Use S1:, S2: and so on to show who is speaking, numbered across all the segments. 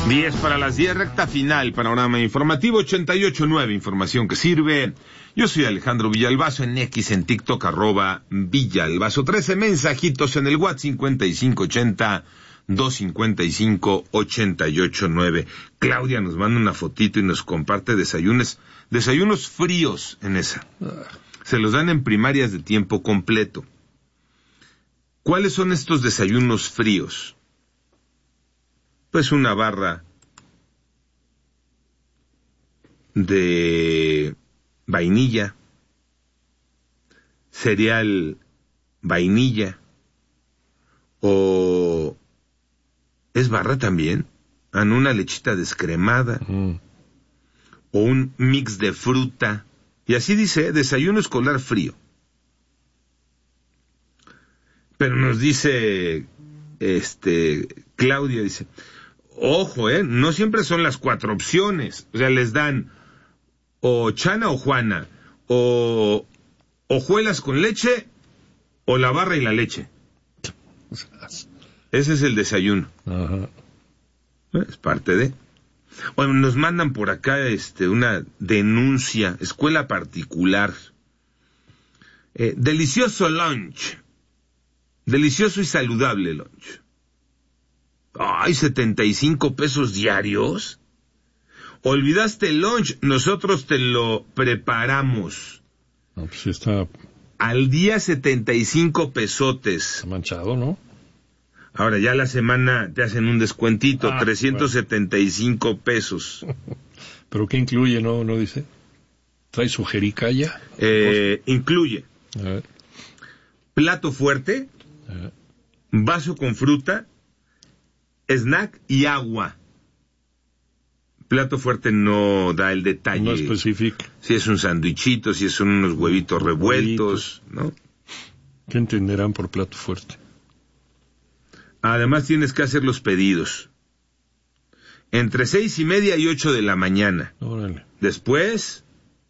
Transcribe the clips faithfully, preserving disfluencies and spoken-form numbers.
S1: diez para las diez, recta final, panorama informativo ochenta y ocho nueve, información que sirve. Yo soy Alejandro Villalbazo, en X, en TikTok, arroba Villalbazo. trece mensajitos en el WhatsApp, cincuenta y cinco ochenta, doscientos cincuenta y cinco, ochenta y ocho nueve. Claudia nos manda una fotito y nos comparte desayunos, desayunos fríos en esa. Se los dan en primarias de tiempo completo. ¿Cuáles son estos desayunos fríos? Pues una barra de vainilla, cereal vainilla, o es barra también, en una lechita descremada, mm. o un mix de fruta, y así dice, desayuno escolar frío. Pero nos dice, este, Claudia, dice, ojo, eh, no siempre son las cuatro opciones, o sea, les dan o Chana o Juana, o hojuelas con leche, o la barra y la leche. Ese es el desayuno. Ajá. Es parte de. Bueno, nos mandan por acá este una denuncia, escuela particular. Eh, delicioso lunch. Delicioso y saludable lunch. Ay, setenta y cinco pesos diarios. Olvidaste el lunch, nosotros te lo preparamos.
S2: No, pues está...
S1: Al día setenta y cinco pesotes.
S2: Está manchado, ¿no?
S1: Ahora ya la semana te hacen un descuentito,
S2: ah,
S1: trescientos setenta y cinco bueno. pesos.
S2: ¿Pero qué incluye, no? ¿No dice? ¿Trae su jericaya?
S1: Eh, incluye
S2: a ver.
S1: Plato fuerte, a ver. Vaso con fruta, snack y agua. Plato fuerte no da el detalle.
S2: No especifica.
S1: Si es un sandwichito, si son unos huevitos revueltos, ¿no?
S2: ¿Qué entenderán por plato fuerte?
S1: Además tienes que hacer los pedidos. Entre seis y media y ocho de la mañana.
S2: Órale.
S1: Después,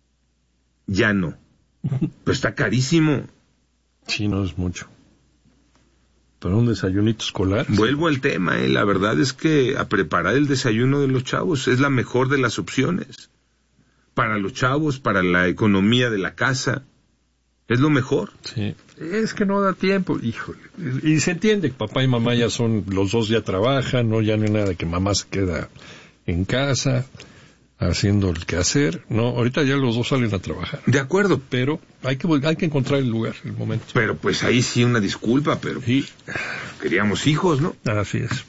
S1: ya no. Pues está carísimo.
S2: Sí, no es mucho. ¿Para un desayunito escolar?
S1: Vuelvo al tema, eh. La verdad es que a preparar el desayuno de los chavos es la mejor de las opciones. Para los chavos, para la economía de la casa, es lo mejor.
S2: Sí, es que no da tiempo, híjole. Y se entiende que papá y mamá ya son, los dos ya trabajan, no, ya no hay nada que mamá se queda en casa haciendo el quehacer. No, ahorita ya los dos salen a trabajar.
S1: De acuerdo.
S2: Pero hay que hay que encontrar el lugar, el momento.
S1: Pero pues ahí sí una disculpa, pero
S2: sí.
S1: Queríamos hijos, ¿no?
S2: Así es.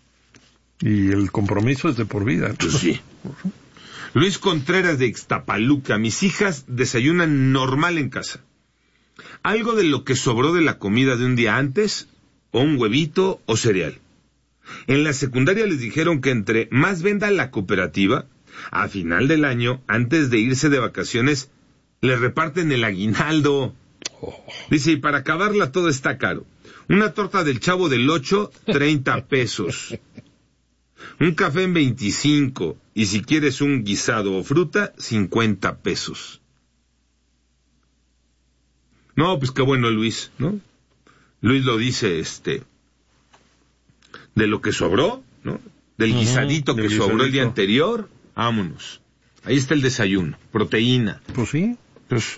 S2: Y el compromiso es de por vida.
S1: Pues sí. Luis Contreras de Ixtapaluca, mis hijas desayunan normal en casa. Algo de lo que sobró de la comida de un día antes, o un huevito o cereal. En la secundaria les dijeron que entre más venda la cooperativa, a final del año, antes de irse de vacaciones, le reparten el aguinaldo. Oh. Dice, y para acabarla todo está caro. Una torta del Chavo del Ocho, treinta pesos. Un café en veinticinco. Y si quieres un guisado o fruta, cincuenta pesos. No, pues qué bueno, Luis, ¿no? Luis lo dice, este, de lo que sobró, ¿no? Del uh-huh, guisadito que guisadito. sobró el día anterior, vámonos. Ahí está el desayuno, proteína.
S2: Pues sí.
S1: Pues,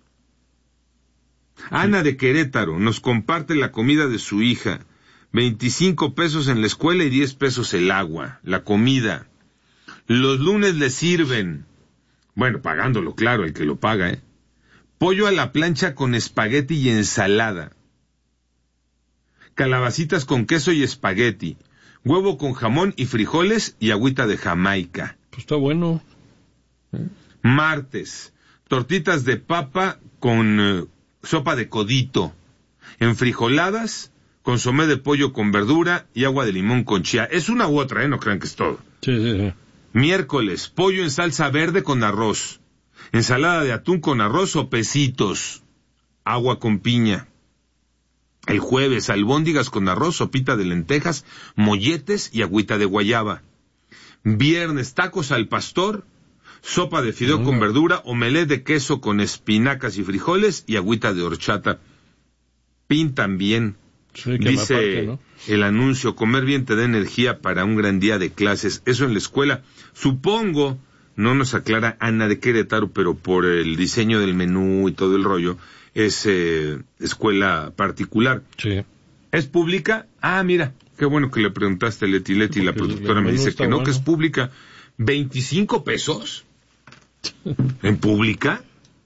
S1: Ana de Querétaro nos comparte la comida de su hija. veinticinco pesos en la escuela y diez pesos el agua, la comida. Los lunes le sirven, bueno, pagándolo, claro, el que lo paga, ¿eh? Pollo a la plancha con espagueti y ensalada. Calabacitas con queso y espagueti. Huevo con jamón y frijoles y agüita de Jamaica.
S2: Pues está bueno.
S1: ¿Eh? Martes, tortitas de papa con uh, sopa de codito. Enfrijoladas, consomé de pollo con verdura y agua de limón con chía. Es una u otra, ¿eh? No crean que es todo.
S2: Sí, sí, sí.
S1: Miércoles, pollo en salsa verde con arroz. Ensalada de atún con arroz o pesitos. Agua con piña. El jueves, albóndigas con arroz, sopita de lentejas, molletes y agüita de guayaba. Viernes, tacos al pastor, sopa de fideo mm. con verdura, omelette de queso con espinacas y frijoles y agüita de horchata. Pintan bien.
S2: Sí, que
S1: dice
S2: aparte, ¿no?
S1: el anuncio, comer bien te da energía para un gran día de clases. Eso en la escuela, supongo, no nos aclara Ana de Querétaro, pero por el diseño del menú y todo el rollo, es eh, escuela particular.
S2: Sí.
S1: ¿Es pública? Ah, mira, qué bueno que le preguntaste, Leti. Leti, la
S2: Porque
S1: productora
S2: el
S1: me
S2: menú
S1: dice
S2: está
S1: que no,
S2: bueno.
S1: que es pública. ¿veinticinco pesos? ¿En pública?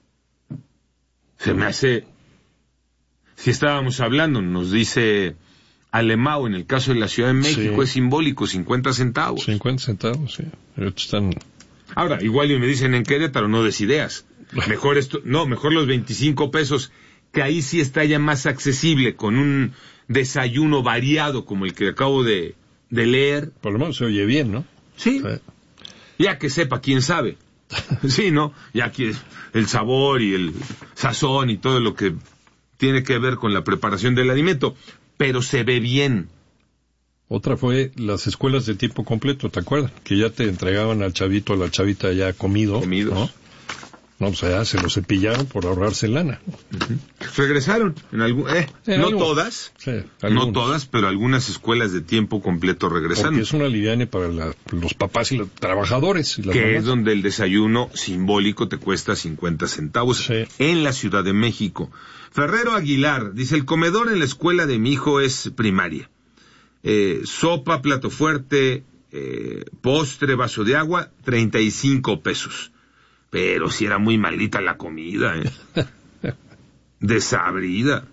S1: Se me hace... Si estábamos hablando, nos dice Alemão, en el caso de la Ciudad de México,
S2: Sí.
S1: es simbólico, cincuenta centavos.
S2: cincuenta centavos, sí. Ahorita están...
S1: Ahora, igual y me dicen en Querétaro, no des ideas. Mejor esto, no, mejor los veinticinco pesos, que ahí sí está ya más accesible, con un desayuno variado como el que acabo de, de leer.
S2: Por lo menos se oye bien, ¿no?
S1: Sí,
S2: Sí.
S1: ya que sepa, quién sabe. Sí, ¿no? Ya que el sabor y el sazón y todo lo que tiene que ver con la preparación del alimento, pero se ve bien.
S2: Otra fue las escuelas de tiempo completo, ¿te acuerdas? Que ya te entregaban al chavito, a la chavita ya comido.
S1: Comidos.
S2: ¿no? No, o sea, se lo cepillaron por ahorrarse lana.
S1: Uh-huh. Regresaron en algún, eh,
S2: En
S1: no
S2: algo.
S1: todas,
S2: Sí,
S1: no
S2: algunos.
S1: todas, pero algunas escuelas de tiempo completo regresaron.
S2: Porque es una liviane para la- los papás y los trabajadores. Y las
S1: Que
S2: mamás.
S1: es donde el desayuno simbólico te cuesta cincuenta centavos,
S2: Sí.
S1: en la Ciudad de México. Ferrero Aguilar dice, el comedor en la escuela de mi hijo es primaria. Eh, sopa, plato fuerte, eh, postre, vaso de agua, treinta y cinco pesos. Pero si era muy malita la comida, ¿eh? Desabrida.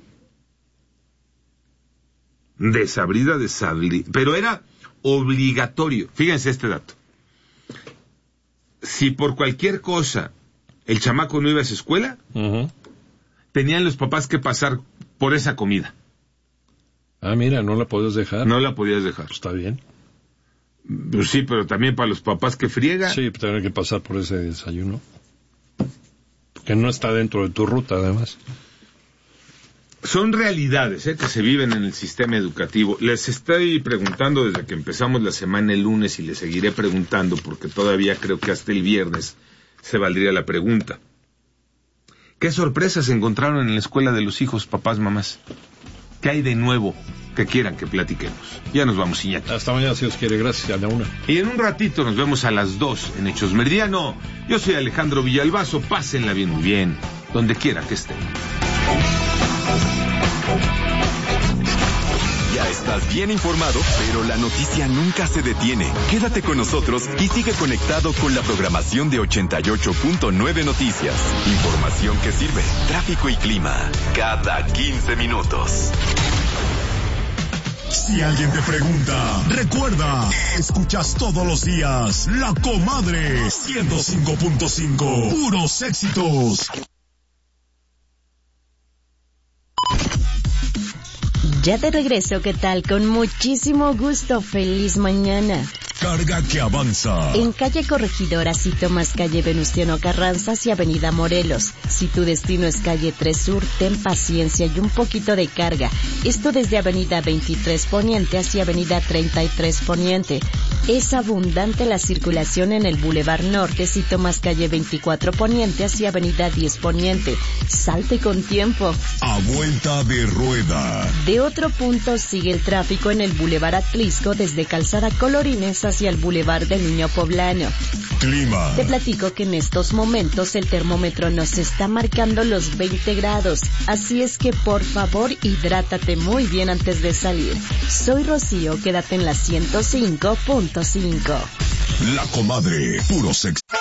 S1: Desabrida, desabrida. Pero era obligatorio. Fíjense este dato. Si por cualquier cosa el chamaco no iba a esa escuela,
S2: Ujú.
S1: tenían los papás que pasar por esa comida.
S2: Ah, mira, no la puedes dejar.
S1: No la podías dejar.
S2: Pues está bien.
S1: Pues sí, pero también para los papás que friega.
S2: Sí, pues tener que pasar por ese desayuno. Que no está dentro de tu ruta, además.
S1: Son realidades ¿eh? que se viven en el sistema educativo. Les estoy preguntando desde que empezamos la semana el lunes y les seguiré preguntando porque todavía creo que hasta el viernes se valdría la pregunta. ¿Qué sorpresas encontraron en la escuela de los hijos, papás, mamás? ¿Qué hay de nuevo que quieran que platiquemos? Ya nos vamos, Iñaki.
S2: Hasta mañana, si Dios quiere. Gracias, a la una.
S1: Y en un ratito nos vemos a las dos en Hechos Meridiano. Yo soy Alejandro Villalbazo. Pásenla bien, muy bien, donde quiera que estén.
S3: Ya estás bien informado, pero la noticia nunca se detiene. Quédate con nosotros y sigue conectado con la programación de ochenta y ocho punto nueve Noticias. Información que sirve, tráfico y clima, cada quince minutos.
S4: Si alguien te pregunta, recuerda, escuchas todos los días La Comadre ciento cinco punto cinco, puros éxitos.
S5: Ya de regreso, ¿qué tal? Con muchísimo gusto, feliz mañana.
S4: Carga que avanza.
S5: En calle Corregidora, si tomas calle Venustiano Carranza hacia avenida Morelos. Si tu destino es calle tres Sur, ten paciencia y un poquito de carga. Esto desde avenida veintitrés Poniente hacia avenida treinta y tres Poniente. Es abundante la circulación en el Boulevard Norte si tomas calle veinticuatro Poniente hacia avenida diez Poniente. Salte con tiempo.
S4: A vuelta de rueda.
S5: De otro punto sigue el tráfico en el Boulevard Atlisco desde Calzada Colorines hacia el Boulevard del Niño Poblano.
S4: Clima.
S5: Te platico que en estos momentos el termómetro nos está marcando los veinte grados, así es que por favor hidrátate muy bien antes de salir. Soy Rocío, quédate en la ciento cinco punto cinco.
S4: La Comadre, puro sexo.